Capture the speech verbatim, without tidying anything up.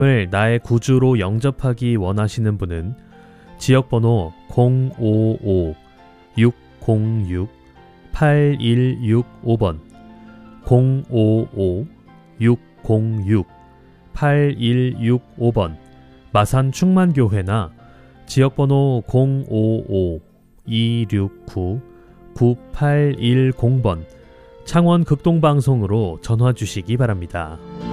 을 나의 구주로 영접하기 원하시는 분은 지역번호 공오오 육공육 팔일육오 번 공오오 육공육 팔일육오 번 마산 충만교회나 지역번호 공오오 이육구 구팔일공 번 창원 극동방송으로 전화 주시기 바랍니다.